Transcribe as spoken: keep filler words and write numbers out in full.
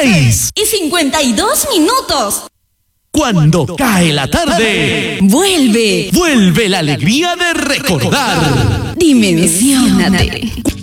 seis y cincuenta y dos minutos. Cuando cae la tarde, Vuelve. vuelve la alegría de recordar. Dimensiónate.